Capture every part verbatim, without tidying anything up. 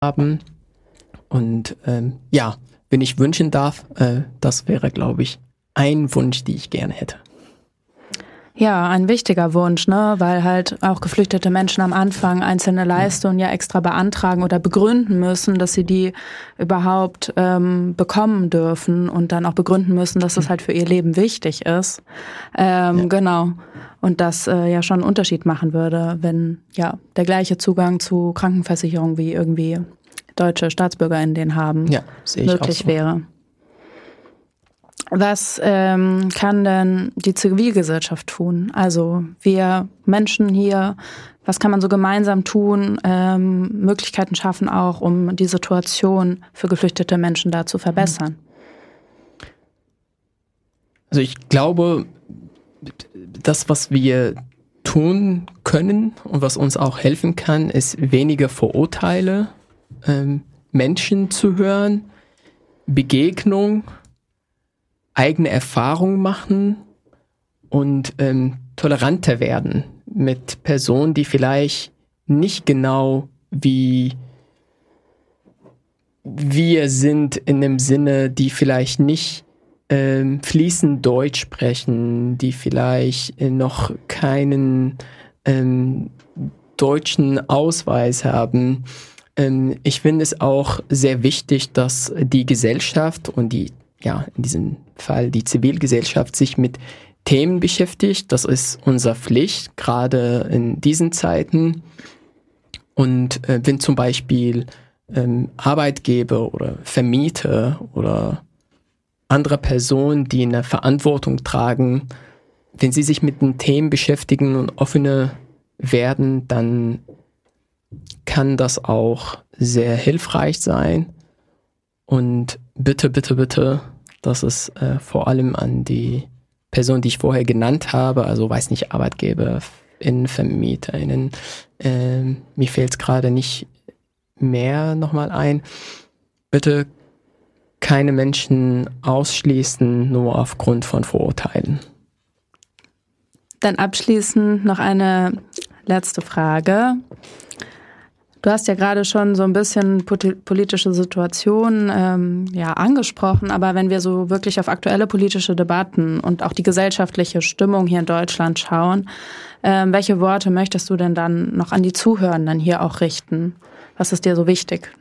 haben. Und ähm, ja, wenn ich wünschen darf, äh, das wäre, glaube ich, ein Wunsch, den ich gerne hätte. Ja, ein wichtiger Wunsch, ne, weil halt auch geflüchtete Menschen am Anfang einzelne Leistungen ja extra beantragen oder begründen müssen, dass sie die überhaupt ähm, bekommen dürfen und dann auch begründen müssen, dass das halt für ihr Leben wichtig ist. Ähm, ja. Genau. Und das äh, ja schon einen Unterschied machen würde, wenn ja der gleiche Zugang zu Krankenversicherung wie irgendwie deutsche StaatsbürgerInnen den haben, ja, sehe ich möglich auch so. wäre. Was ähm, kann denn die Zivilgesellschaft tun? Also wir Menschen hier, was kann man so gemeinsam tun, ähm, Möglichkeiten schaffen auch, um die Situation für geflüchtete Menschen da zu verbessern? Also ich glaube, das, was wir tun können und was uns auch helfen kann, ist weniger Vorurteile, ähm, Menschen zu hören, Begegnung, eigene Erfahrungen machen und ähm, toleranter werden mit Personen, die vielleicht nicht genau wie wir sind in dem Sinne, die vielleicht nicht ähm, fließend Deutsch sprechen, die vielleicht äh, noch keinen ähm, deutschen Ausweis haben. Ähm, ich finde es auch sehr wichtig, dass die Gesellschaft und die ja, in diesem Fall die Zivilgesellschaft sich mit Themen beschäftigt. Das ist unsere Pflicht, gerade in diesen Zeiten. Und äh, wenn zum Beispiel ähm, Arbeitgeber oder Vermieter oder andere Personen, die eine Verantwortung tragen, wenn sie sich mit den Themen beschäftigen und offener werden, dann kann das auch sehr hilfreich sein. Und bitte, bitte, bitte, das ist äh, vor allem an die Person, die ich vorher genannt habe, also weiß nicht, ArbeitgeberInnen, VermieterInnen, äh, mir fällt es gerade nicht mehr nochmal ein. Bitte keine Menschen ausschließen, nur aufgrund von Vorurteilen. Dann abschließend noch eine letzte Frage. Du hast ja gerade schon so ein bisschen politische Situationen ähm, ja, angesprochen, aber wenn wir so wirklich auf aktuelle politische Debatten und auch die gesellschaftliche Stimmung hier in Deutschland schauen, ähm, welche Worte möchtest du denn dann noch an die Zuhörenden hier auch richten? Was ist dir so wichtig?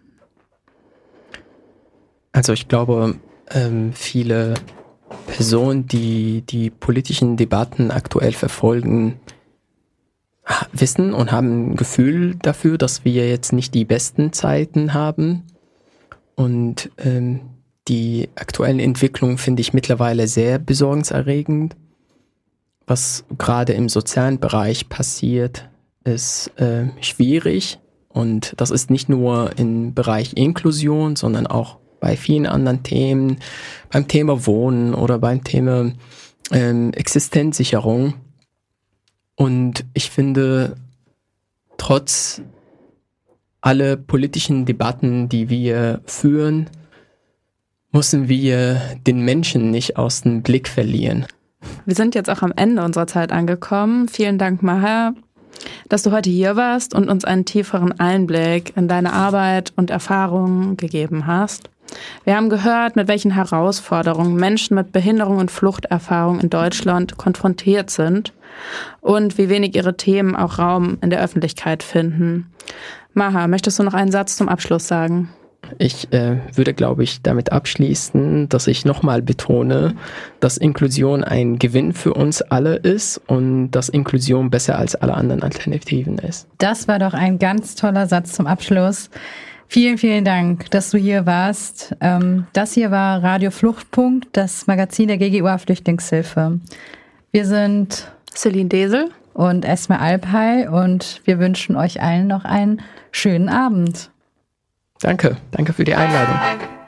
Also ich glaube, ähm, viele Personen, die die politischen Debatten aktuell verfolgen, wissen und haben ein Gefühl dafür, dass wir jetzt nicht die besten Zeiten haben. Und ähm, die aktuellen Entwicklungen finde ich mittlerweile sehr besorgniserregend. Was gerade im sozialen Bereich passiert, ist äh, schwierig. Und das ist nicht nur im Bereich Inklusion, sondern auch bei vielen anderen Themen, beim Thema Wohnen oder beim Thema ähm, Existenzsicherung. Und ich finde, trotz aller politischen Debatten, die wir führen, müssen wir den Menschen nicht aus dem Blick verlieren. Wir sind jetzt auch am Ende unserer Zeit angekommen. Vielen Dank, Maher, dass du heute hier warst und uns einen tieferen Einblick in deine Arbeit und Erfahrungen gegeben hast. Wir haben gehört, mit welchen Herausforderungen Menschen mit Behinderung und Fluchterfahrung in Deutschland konfrontiert sind und wie wenig ihre Themen auch Raum in der Öffentlichkeit finden. Maher, möchtest du noch einen Satz zum Abschluss sagen? Ich äh, würde, glaube ich, damit abschließen, dass ich nochmal betone, dass Inklusion ein Gewinn für uns alle ist und dass Inklusion besser als alle anderen Alternativen ist. Das war doch ein ganz toller Satz zum Abschluss. Vielen, vielen Dank, dass du hier warst. Das hier war Radio Fluchtpunkt, das Magazin der G G U A Flüchtlingshilfe. Wir sind Celine Desel und Esme Alpay und wir wünschen euch allen noch einen schönen Abend. Danke, danke für die Einladung.